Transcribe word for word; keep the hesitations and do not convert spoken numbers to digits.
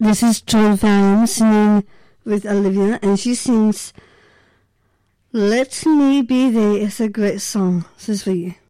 This is John Farnham singing with Olivia, and she sings Let Me Be There. It's a great song. This is for you.